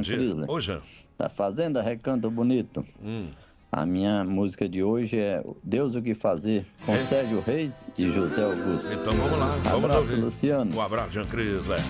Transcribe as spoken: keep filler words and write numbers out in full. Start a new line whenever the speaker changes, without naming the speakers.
Jean
dia.
Cris.
Oi, Jean.
Da Fazenda Recanto Bonito.
Hum.
A minha música de hoje é Deus o que Fazer, com
É.
Sérgio Reis e José Augusto.
Então vamos lá. Vamos
Abraço,
ouvir.
Luciano.
Um abraço, Jean Cris. É.